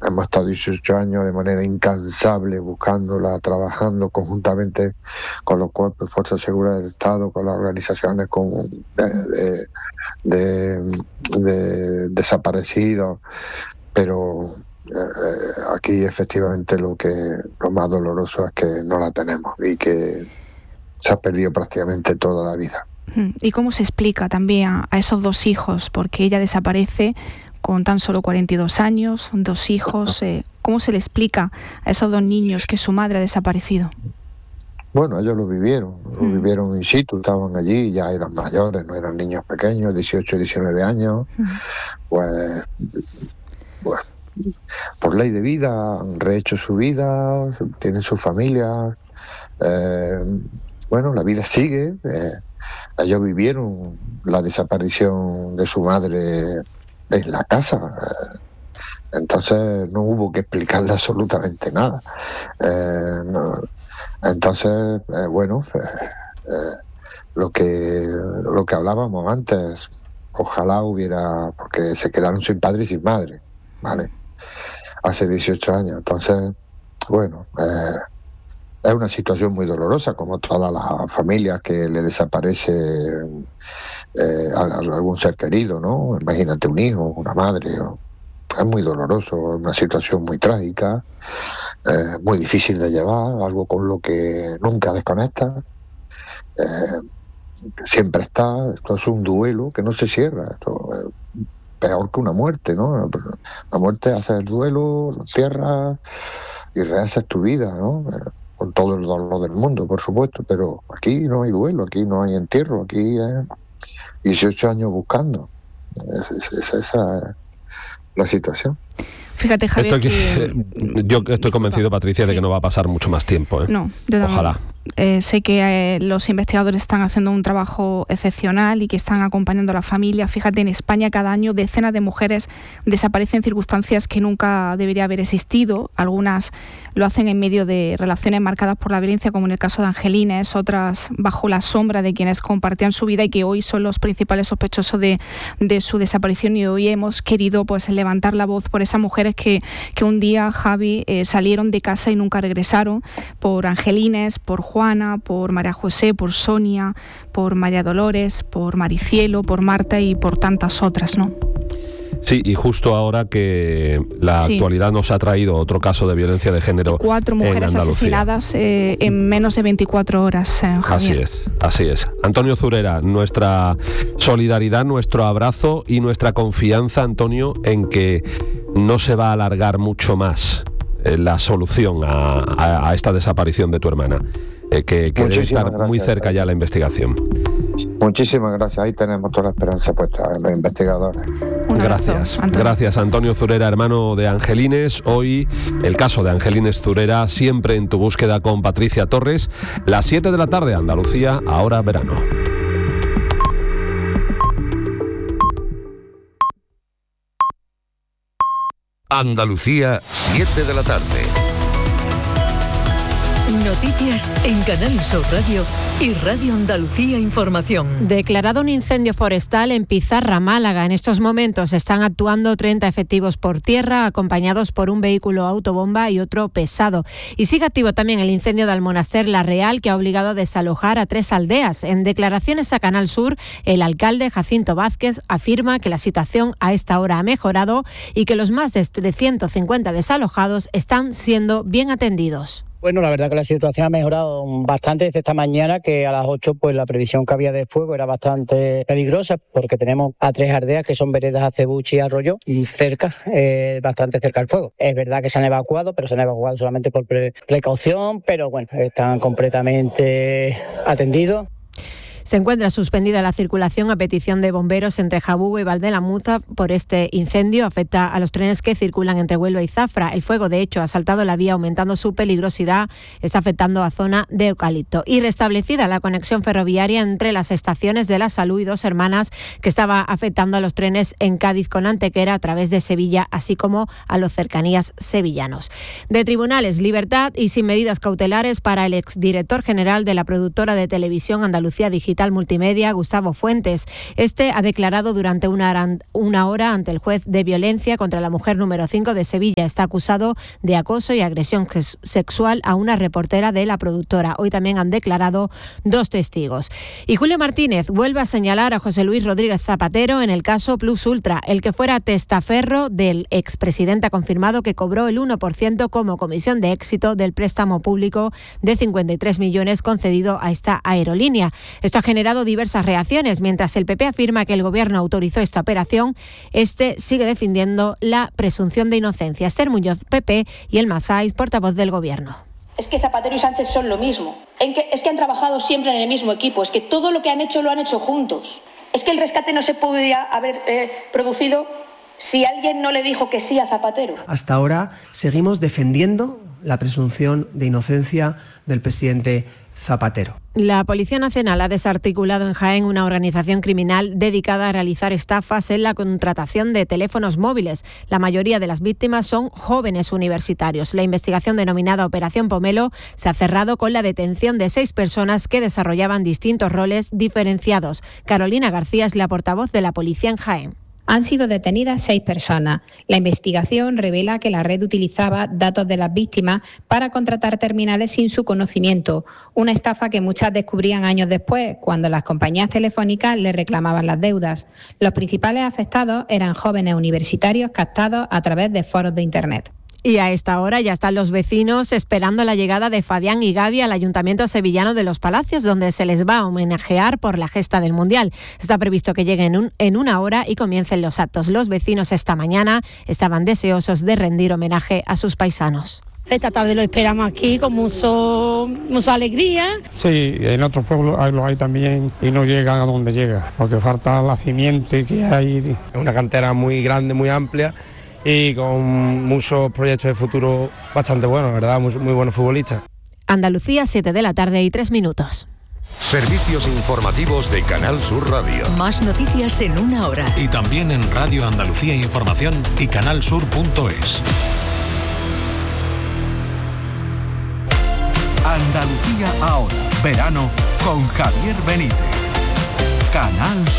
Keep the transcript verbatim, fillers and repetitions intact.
hemos estado dieciocho años de manera incansable buscándola, trabajando conjuntamente con los cuerpos de fuerzas de seguridad del Estado, con las organizaciones como de, de, de, de desaparecidos, pero eh, aquí efectivamente lo que lo más doloroso es que no la tenemos y que se ha perdido prácticamente toda la vida. ¿Y cómo se explica también a, a esos dos hijos? Porque ella desaparece con tan solo cuarenta y dos años, dos hijos. Eh, ¿Cómo se le explica a esos dos niños que su madre ha desaparecido? Bueno, ellos lo vivieron, lo mm. vivieron in situ, estaban allí, ya eran mayores, no eran niños pequeños, dieciocho, diecinueve años. Mm. Pues, pues, por ley de vida, han rehecho su vida, tienen su familia. Eh, bueno, la vida sigue. Eh, ellos vivieron la desaparición de su madre en la casa, entonces no hubo que explicarle absolutamente nada. Eh, no, entonces, eh, bueno, eh, eh, lo que lo que hablábamos antes, ojalá hubiera, porque se quedaron sin padre y sin madre, ¿vale? Hace dieciocho años, entonces, bueno, eh, es una situación muy dolorosa, como todas las familias que le desaparece eh, a, a algún ser querido, ¿no? Imagínate un hijo, una madre. ¿no? Es muy doloroso, es una situación muy trágica, eh, muy difícil de llevar, algo con lo que nunca desconectas. Eh, siempre está, esto es un duelo que no se cierra, esto es peor que una muerte, ¿no? La muerte hace el duelo, lo cierras y rehaces tu vida, ¿no? Con todo el dolor del mundo, por supuesto, pero aquí no hay duelo, aquí no hay entierro, aquí es dieciocho años buscando. Es, es, es esa es la situación. Fíjate, Javier, estoy, que... yo estoy convencido, Patricia, sí. de que no va a pasar mucho más tiempo. ¿eh? No, yo ojalá. Eh, sé que eh, los investigadores están haciendo un trabajo excepcional y que están acompañando a la familia. Fíjate, en España cada año decenas de mujeres desaparecen en circunstancias que nunca debería haber existido. Algunas lo hacen en medio de relaciones marcadas por la violencia, como en el caso de Angelines, otras bajo la sombra de quienes compartían su vida y que hoy son los principales sospechosos de, de su desaparición. Y hoy hemos querido pues levantar la voz por esas mujeres que, que un día, Javi, eh, salieron de casa y nunca regresaron, por Angelines, por Juana, por María José, por Sonia, por María Dolores, por Maricielo, por Marta y por tantas otras, ¿no? Sí, y justo ahora que la sí. actualidad nos ha traído otro caso de violencia de género. Cuatro mujeres asesinadas eh, en menos de veinticuatro horas, eh, Javier. Así es, así es. Antonio Zurera, nuestra solidaridad, nuestro abrazo y nuestra confianza, Antonio, en que no se va a alargar mucho más eh, la solución a, a, a esta desaparición de tu hermana. Eh, que, que debe estar gracias, muy cerca ya la investigación. Muchísimas gracias, ahí tenemos toda la esperanza puesta en los investigadores. Un gracias, Antonio. gracias Antonio Zurera, hermano de Angelines. Hoy el caso de Angelines Zurera, siempre en tu búsqueda con Patricia Torres. Las siete de la tarde, Andalucía, ahora verano. Andalucía, siete de la tarde. Noticias en Canal Sur Radio y Radio Andalucía Información. Declarado un incendio forestal en Pizarra, Málaga. En estos momentos están actuando treinta efectivos por tierra, acompañados por un vehículo autobomba y otro pesado. Y sigue activo también el incendio del Monaster La Real, que ha obligado a desalojar a tres aldeas. En declaraciones a Canal Sur, el alcalde Jacinto Vázquez afirma que la situación a esta hora ha mejorado y que los más de ciento cincuenta desalojados están siendo bien atendidos. Bueno, la verdad que la situación ha mejorado bastante desde esta mañana, que a las ocho pues la previsión que había de fuego era bastante peligrosa, porque tenemos a tres aldeas que son veredas Acebuche y Arroyo, cerca, eh, bastante cerca del fuego. Es verdad que se han evacuado, pero se han evacuado solamente por pre- precaución, pero bueno, están completamente atendidos. Se encuentra suspendida la circulación a petición de bomberos entre Jabugo y Valdelamuza por este incendio. Afecta a los trenes que circulan entre Huelva y Zafra. El fuego, de hecho, ha saltado la vía, aumentando su peligrosidad. Está afectando a zona de eucalipto. Y restablecida la conexión ferroviaria entre las estaciones de La Salud y Dos Hermanas, que estaba afectando a los trenes en Cádiz con Antequera a través de Sevilla, así como a los cercanías sevillanos. De tribunales, libertad y sin medidas cautelares para el exdirector general de la productora de televisión Andalucía Digital, digital multimedia, Gustavo Fuentes. Este ha declarado durante una, una hora ante el juez de violencia contra la mujer número cinco de Sevilla. Está acusado de acoso y agresión sexual a una reportera de la productora. Hoy también han declarado dos testigos. Y Julio Martínez vuelve a señalar a José Luis Rodríguez Zapatero en el caso Plus Ultra. El que fuera testaferro del expresidente ha confirmado que cobró el uno por ciento como comisión de éxito del préstamo público de cincuenta y tres millones concedido a esta aerolínea. Esto ha generado diversas reacciones. Mientras el P P afirma que el gobierno autorizó esta operación, este sigue defendiendo la presunción de inocencia. Esther Muñoz, P P, y el Massáis, portavoz del gobierno. Es que Zapatero y Sánchez son lo mismo. En que, es que han trabajado siempre en el mismo equipo. Es que todo lo que han hecho lo han hecho juntos. Es que el rescate no se podría haber eh, producido si alguien no le dijo que sí a Zapatero. Hasta ahora seguimos defendiendo la presunción de inocencia del presidente Zapatero. La Policía Nacional ha desarticulado en Jaén una organización criminal dedicada a realizar estafas en la contratación de teléfonos móviles. La mayoría de las víctimas son jóvenes universitarios. La investigación denominada Operación Pomelo se ha cerrado con la detención de seis personas que desarrollaban distintos roles diferenciados. Carolina García es la portavoz de la Policía en Jaén. Han sido detenidas seis personas. La investigación revela que la red utilizaba datos de las víctimas para contratar terminales sin su conocimiento, una estafa que muchas descubrían años después, cuando las compañías telefónicas les reclamaban las deudas. Los principales afectados eran jóvenes universitarios captados a través de foros de Internet. Y a esta hora ya están los vecinos esperando la llegada de Fabián y Gaby al Ayuntamiento sevillano de Los Palacios, donde se les va a homenajear por la gesta del Mundial. Está previsto que lleguen un, en una hora y comiencen los actos. Los vecinos esta mañana estaban deseosos de rendir homenaje a sus paisanos. Esta tarde lo esperamos aquí con mucho, mucha alegría. Sí, en otros pueblos lo hay también y no llegan a donde llega, porque falta la simiente que hay. Es una cantera muy grande, muy amplia, y con muchos proyectos de futuro bastante buenos, ¿verdad? Muy, muy buenos futbolistas. Andalucía, siete de la tarde y tres minutos. Servicios informativos de Canal Sur Radio. Más noticias en una hora. Y también en Radio Andalucía Información y canalsur punto es. Andalucía ahora. Verano con Javier Benítez. Canal Sur.